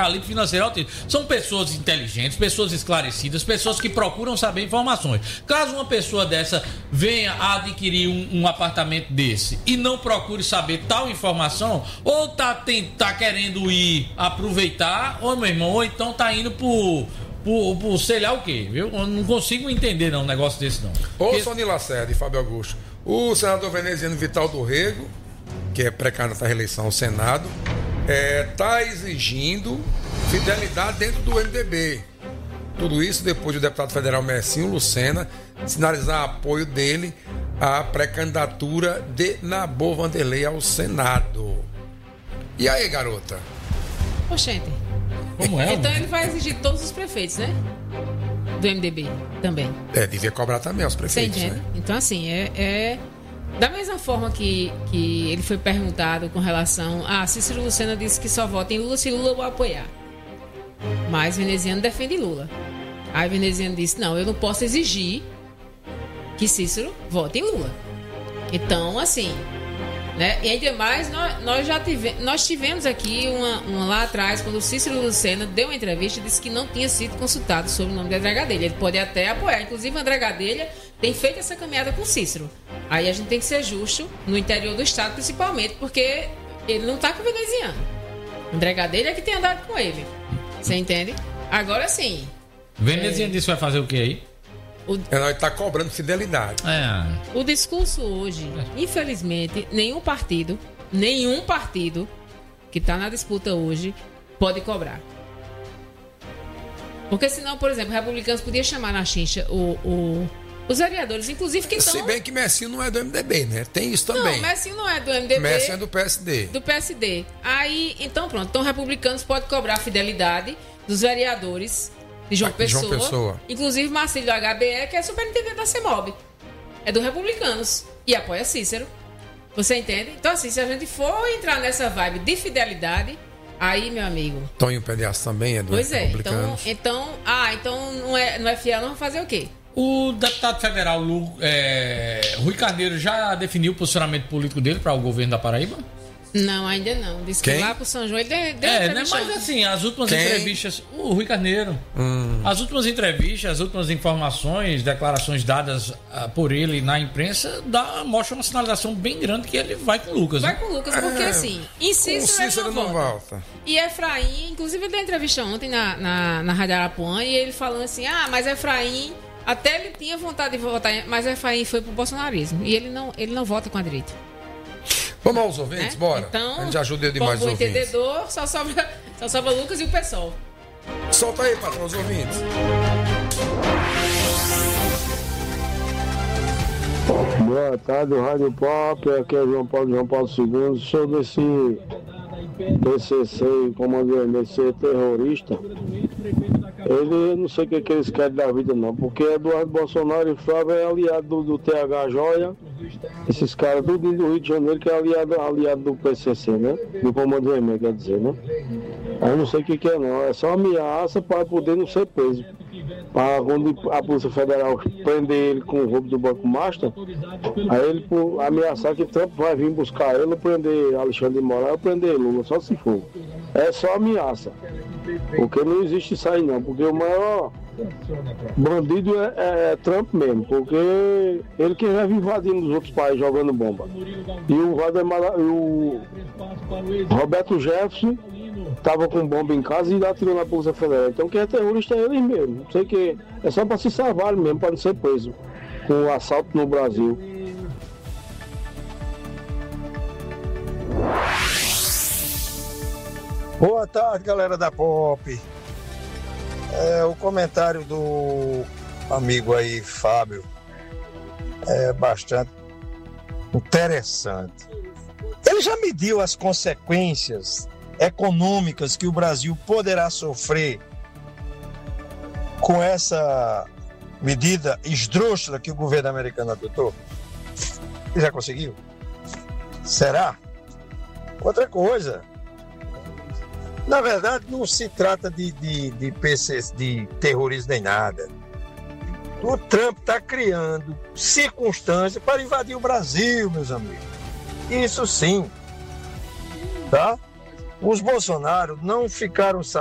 calibre financeiro altíssimo. São pessoas inteligentes, pessoas esclarecidas, pessoas que procuram saber informações. Caso uma pessoa dessa venha a adquirir um apartamento desse e não procure saber tal informação, ou tá querendo ir aproveitar, ou meu irmão, ou então tá indo por sei lá o quê, viu? Eu não consigo entender não, um negócio desse não. Ô, Sony Lacerda e Fábio Augusto, o senador veneziano Vital do Rego, que é pré-candidato à reeleição ao Senado, está exigindo fidelidade dentro do MDB. Tudo isso depois do deputado federal Messinho Lucena sinalizar apoio dele à pré-candidatura de Nabor Vanderlei ao Senado. E aí, garota? Oxente. Como é? Então ele vai exigir todos os prefeitos, né? Do MDB também. Devia cobrar também aos prefeitos, né? Então, assim, da mesma forma que ele foi perguntado com relação a Cícero Lucena disse que só vota em Lula se Lula o apoiar. Mas Veneziano defende Lula. Aí Veneziano disse, não, eu não posso exigir que Cícero vote em Lula. Então, assim, né? E ainda mais, nós tivemos aqui uma lá atrás, quando o Cícero Lucena deu uma entrevista e disse que não tinha sido consultado sobre o nome de André Gadelha. Ele pode até apoiar. Inclusive, André Gadelha tem feito essa caminhada com Cícero. Aí a gente tem que ser justo no interior do estado, principalmente, porque ele não está com o veneziano. André Gadelha é que tem andado com ele. Você entende? Agora sim. Veneziano disse que vai fazer o quê aí? Ele está cobrando fidelidade. O discurso hoje, infelizmente, nenhum partido que está na disputa hoje pode cobrar. Porque senão, por exemplo, republicanos podiam chamar na chincha os vereadores, inclusive que estão... Se bem que Messinho não é do MDB, né? Tem isso também. Não, Messinho não é do MDB. Messinho é do PSD. Do PSD. Aí, então pronto. Então, republicanos podem cobrar a fidelidade dos vereadores de João Pessoa. Inclusive Marcílio do HBE, que é superintendente da CEMOB. É do republicanos. E apoia Cícero. Você entende? Então, assim, se a gente for entrar nessa vibe de fidelidade, aí, meu amigo... Tonho Pedias também é do republicanos. Então não é fiel, não vai fazer o quê? O deputado federal Rui Carneiro já definiu o posicionamento político dele para o governo da Paraíba? Não, ainda não. Disse que lá pro São João ele deu né? Mas assim, as últimas entrevistas... O Rui Carneiro. As últimas entrevistas, as últimas informações, declarações dadas por ele na imprensa mostram uma sinalização bem grande que ele vai com o Lucas. Vai com o Lucas, porque assim, em Cícero ele não volta. E Efraim, inclusive ele deu entrevista ontem na Rádio Arapuã, e ele falando assim, mas Efraim... Até ele tinha vontade de votar, mas Efraim foi pro bolsonarismo. E ele não vota com a direita. Vamos aos ouvintes, bora. Então, a gente ajuda demais os ouvintes. Entendedor, só sobra Lucas e o pessoal. Solta aí, patrão, os ouvintes. Boa tarde, Rádio Pop. Aqui é João Paulo II. Sou desse PCC, comando do MDC terrorista. Eu não sei o que eles querem da vida, não. Porque Eduardo Bolsonaro e Flávio é aliado do TH Joia. Esses caras, tudo do Rio de Janeiro, que é aliado do PCC, né? Do Comando Vermelho, quer dizer, né? Eu não sei o que é, não. É só ameaça para poder não ser preso. Para quando a Polícia Federal prender ele com o roubo do Banco Master, aí ele ameaçar que Trump vai vir buscar ele, prender Alexandre de Moraes, prender Lula, só se for. É só ameaça. Porque não existe isso aí, não. Porque o maior bandido é Trump mesmo. Porque ele que vive invadindo os outros países jogando bomba. E o Roberto Jefferson estava com bomba em casa e atirou na Polícia Federal. Então quem é terrorista é ele mesmo. Não sei que é só para se salvar mesmo, para não ser preso com o assalto no Brasil. Boa tarde, galera da Pop. O comentário do amigo aí, Fábio, é bastante interessante. Ele já mediu as consequências econômicas que o Brasil poderá sofrer com essa medida esdrúxula que o governo americano adotou? Ele já conseguiu? Será? Outra coisa, na verdade não se trata de terrorismo nem nada. O Trump está criando circunstâncias para invadir o Brasil, meus amigos. Isso sim, tá? Os Bolsonaro não ficaram